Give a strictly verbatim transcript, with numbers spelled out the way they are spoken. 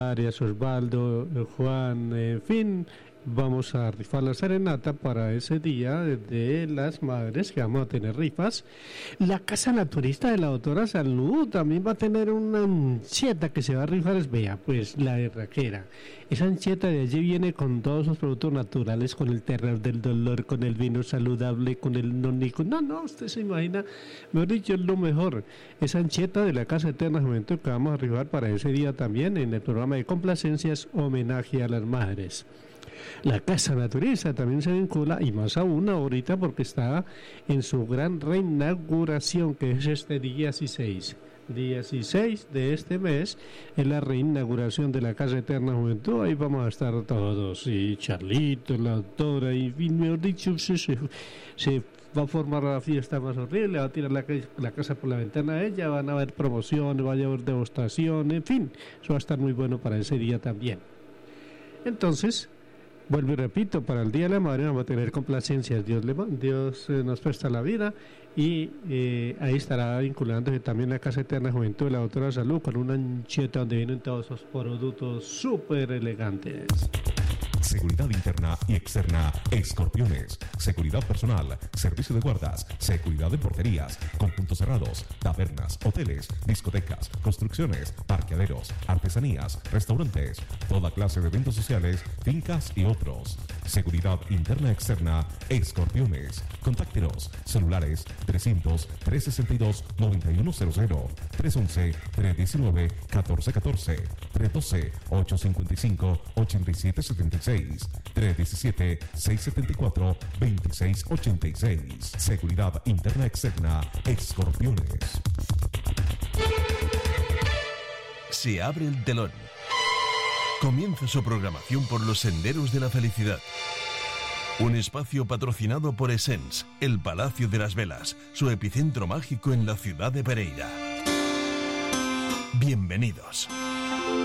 Arias, Osvaldo, Juan, en fin, vamos a rifar la serenata para ese día de las madres, que vamos a tener rifas. La casa naturista de la doctora Salud también va a tener una ancheta que se va a rifar, es vea, pues la de Raquera. Esa ancheta de allí viene con todos los productos naturales, con el terror del dolor, con el vino saludable, con el nonico. No, no, usted se imagina, mejor dicho, es lo mejor. Esa ancheta de la Casa Eterna Juventud que vamos a rifar para ese día también en el programa de complacencias, homenaje a las madres. La Casa Naturista también se vincula, y más aún ahorita porque está en su gran reinauguración, que es este dieciséis. dieciséis de este mes, en la reinauguración de la Casa Eterna Juventud. Ahí vamos a estar todos, y Charlito, la doctora, y mejor dicho, se, se, se va a formar la fiesta más horrible, va a tirar la, la casa por la ventana a ella, van a haber promociones, va a haber degustación, en fin, eso va a estar muy bueno para ese día también. Entonces, vuelvo y repito, para el Día de la Madre vamos a tener complacencias, Dios, le, Dios eh, nos presta la vida, y eh, ahí estará vinculándose también la Casa Eterna Juventud de la doctora Salud con una ancheta donde vienen todos esos productos súper elegantes. Seguridad interna y externa, Escorpiones. Seguridad personal, servicio de guardas, seguridad de porterías, conjuntos cerrados, tabernas, hoteles, discotecas, construcciones, parqueaderos, artesanías, restaurantes, toda clase de eventos sociales, fincas y otros. Seguridad interna externa, Escorpiones. Contáctenos, celulares trescientos, trescientos sesenta y dos, noventa y uno cero cero, trescientos once, trescientos diecinueve, catorce catorce, trescientos doce, ochocientos cincuenta y cinco, ochenta y siete setenta y seis, trescientos diecisiete, seiscientos setenta y cuatro, veintiséis ochenta y seis. Seguridad interna externa, Escorpiones. Se abre el telón. Comienza su programación por los senderos de la felicidad. Un espacio patrocinado por Essence, el Palacio de las Velas, su epicentro mágico en la ciudad de Pereira. Bienvenidos.